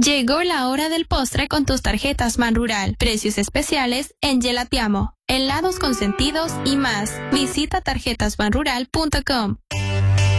Llegó la hora del postre con tus tarjetas Banrural. Precios especiales en Gelatiamo, helados consentidos y más. Visita tarjetasbanrural.com.